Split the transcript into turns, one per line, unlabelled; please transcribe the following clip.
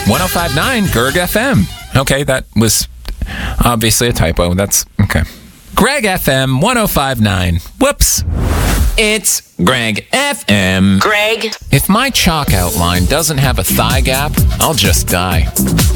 1059 Gerg FM. Okay, that was obviously a typo. That's okay. Greg FM 1059. Whoops. It's Greg FM.
Greg.
If my chalk outline doesn't have a thigh gap, I'll just die.